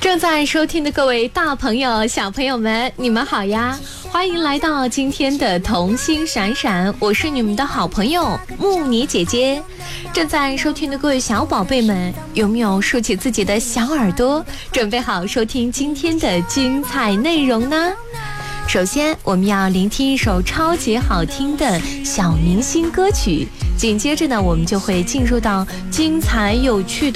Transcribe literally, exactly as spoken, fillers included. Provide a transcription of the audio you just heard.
正在收听的各位大朋友小朋友们，你们好呀，欢迎来到今天的童心闪闪，我是你们的好朋友木妮姐姐。正在收听的各位小宝贝们，有没有竖起自己的小耳朵，准备好收听今天的精彩内容呢？首先我们要聆听一首超级好听的小明星歌曲，紧接着呢我们就会进入到精彩有趣的